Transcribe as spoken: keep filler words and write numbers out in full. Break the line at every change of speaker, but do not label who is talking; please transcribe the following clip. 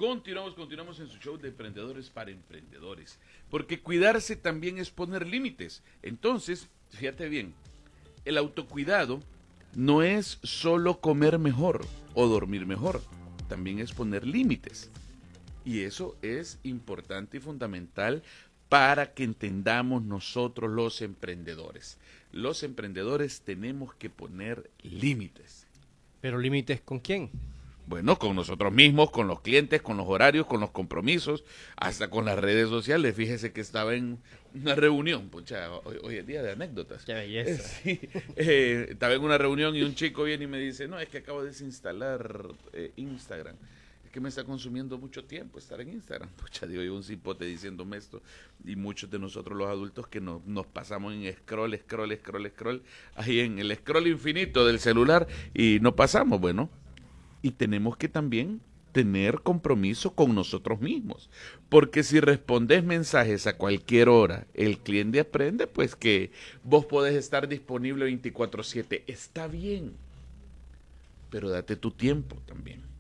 Continuamos, continuamos en su show de Emprendedores para Emprendedores. Porque cuidarse también es poner límites. Entonces, fíjate bien, el autocuidado no es solo comer mejor o dormir mejor, también es poner límites. Y eso es importante y fundamental para que entendamos nosotros los emprendedores. Los emprendedores tenemos que poner límites.
¿Pero límites con quién?
Bueno, con nosotros mismos, con los clientes, con los horarios, con los compromisos, hasta con las redes sociales. Fíjese que estaba en una reunión, pucha, hoy, hoy es día de anécdotas.
¡Qué belleza!
Sí, eh, estaba en una reunión y un chico viene y me dice, no, es que acabo de desinstalar eh, Instagram. Es que me está consumiendo mucho tiempo estar en Instagram. Pucha, digo yo, un cipote diciéndome esto. Y muchos de nosotros los adultos que nos, nos pasamos en scroll, scroll, scroll, scroll, ahí en el scroll infinito del celular y no pasamos, bueno. Y tenemos que también tener compromiso con nosotros mismos. Porque si respondes mensajes a cualquier hora, el cliente aprende pues que vos podés estar disponible veinticuatro siete. Está bien, pero date tu tiempo también.